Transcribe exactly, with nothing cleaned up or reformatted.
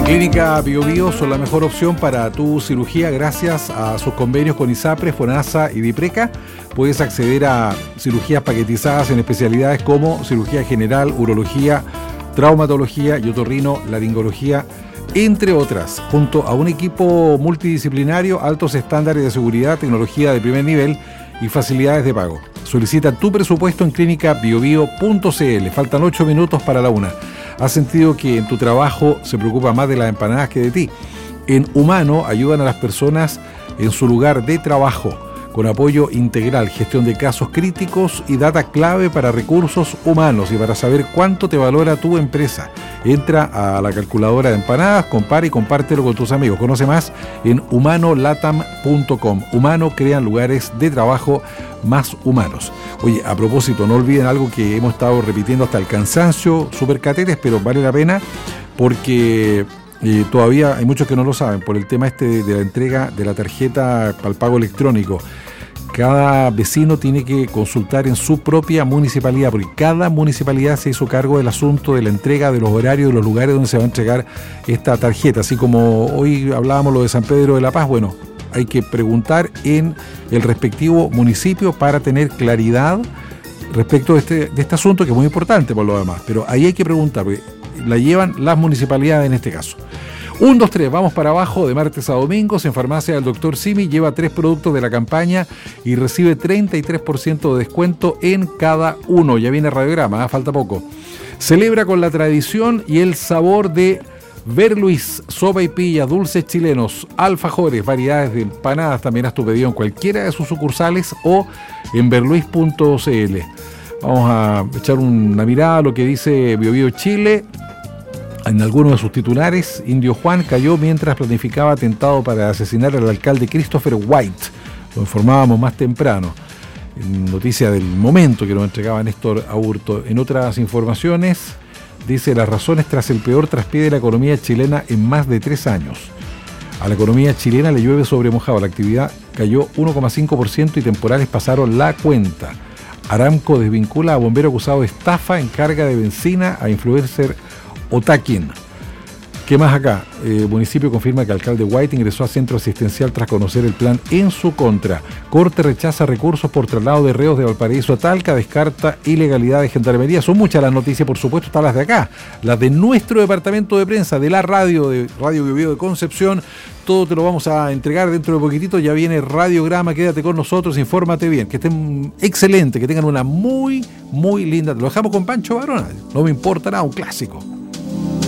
Clínica Bio Bio son la mejor opción para tu cirugía gracias a sus convenios con ISAPRE, FONASA y DIPRECA. Puedes acceder a cirugías paquetizadas en especialidades como cirugía general, urología, traumatología y otorrino, laringología, entre otras, junto a un equipo multidisciplinario, altos estándares de seguridad, tecnología de primer nivel y facilidades de pago. Solicita tu presupuesto en clínica bio bio punto c l. Faltan ocho minutos para la una. ¿Has sentido que en tu trabajo se preocupa más de las empanadas que de ti? En Humano ayudan a las personas en su lugar de trabajo con apoyo integral, gestión de casos críticos y data clave para recursos humanos y para saber cuánto te valora tu empresa. Entra a la calculadora de empanadas, compara y compártelo con tus amigos. Conoce más en humano latam punto com. Humano, crean lugares de trabajo más humanos. Oye, a propósito, no olviden algo que hemos estado repitiendo hasta el cansancio, super catetes, pero vale la pena porque eh, todavía hay muchos que no lo saben por el tema este de, de la entrega de la tarjeta para el pago electrónico. Cada vecino tiene que consultar en su propia municipalidad, porque cada municipalidad se hizo cargo del asunto de la entrega de los horarios de los lugares donde se va a entregar esta tarjeta. Así como hoy hablábamos lo de San Pedro de la Paz, bueno, hay que preguntar en el respectivo municipio para tener claridad respecto de este, de este asunto, que es muy importante por lo demás. Pero ahí hay que preguntar, porque la llevan las municipalidades en este caso. Un, dos, tres, vamos para abajo de martes a domingos. En farmacia del doctor Simi lleva tres productos de la campaña y recibe treinta y tres por ciento de descuento en cada uno. Ya viene radiograma, ¿eh? Falta poco. Celebra con la tradición y el sabor de Verluis, sopa y pilla, dulces chilenos, alfajores, variedades de empanadas. También haz tu pedido en cualquiera de sus sucursales o en verluis punto c l. Vamos a echar una mirada a lo que dice Bio Bio Chile. En algunos de sus titulares, Indio Juan cayó mientras planificaba atentado para asesinar al alcalde Christopher White. Lo informábamos más temprano. Noticia del momento que nos entregaba Néstor Aburto. En otras informaciones, dice las razones tras el peor traspié de la economía chilena en más de tres años. A la economía chilena le llueve sobre mojado. La actividad cayó uno coma cinco por ciento y temporales pasaron la cuenta. Aramco desvincula a bombero acusado de estafa en carga de benzina a influencer Otakin. ¿Qué más acá? El eh, municipio confirma que el alcalde White ingresó a centro asistencial tras conocer el plan en su contra. Corte rechaza recursos por traslado de reos de Valparaíso a Talca, descarta ilegalidad de gendarmería. Son muchas las noticias, por supuesto, están las de acá, las de nuestro departamento de prensa, de la radio, de Radio Bio Bio de Concepción. Todo te lo vamos a entregar dentro de poquitito. Ya viene Radiograma, quédate con nosotros, infórmate bien, que estén excelente, que tengan una muy, muy linda. Te lo dejamos con Pancho Varona, no me importa nada, un clásico.